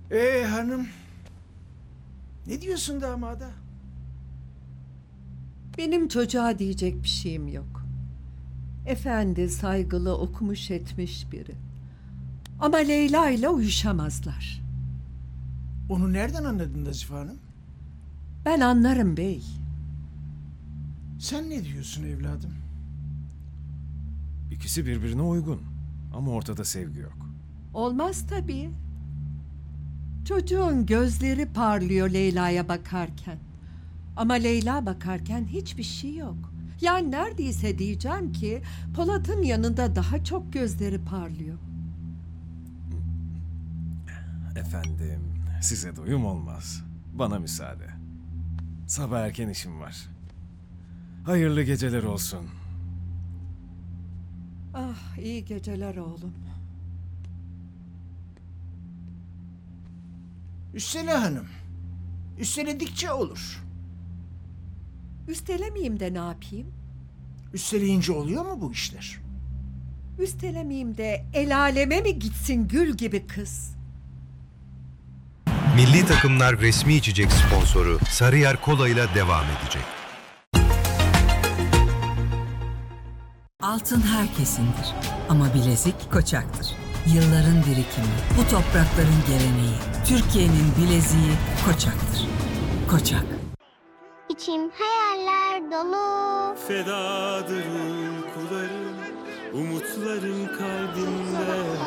Hanım. Ne diyorsun damada? Benim çocuğa diyecek bir şeyim yok. Efendi, saygılı, okumuş etmiş biri. Ama Leyla ile uyuşamazlar. Onu nereden anladın Nazife Hanım? Ben anlarım bey. Sen ne diyorsun evladım? İkisi birbirine uygun. Ama ortada sevgi yok. Olmaz tabii. Çocuğun gözleri parlıyor Leyla'ya bakarken. Ama Leyla bakarken hiçbir şey yok. Yani neredeyse diyeceğim ki Polat'ın yanında daha çok gözleri parlıyor. Efendim, size de uyum olmaz. Bana müsaade. Sabah erken işim var. Hayırlı geceler olsun. Ah, iyi geceler oğlum. Üstele hanım. Üsteledikçe olur. Üstelemeyeyim de ne yapayım? Üsteleyince oluyor mu bu işler? Üstelemeyeyim de el aleme mi gitsin gül gibi kız? Milli takımlar resmi içecek sponsoru Sarıyer Kola ile devam edecek. Altın herkesindir ama bilezik Koçak'tır. Yılların birikimi, bu toprakların geleneği, Türkiye'nin bileziği Koçak'tır. Koçak. İçim hayaller dolu. Fedadır uykularım, umutlarım kalbimde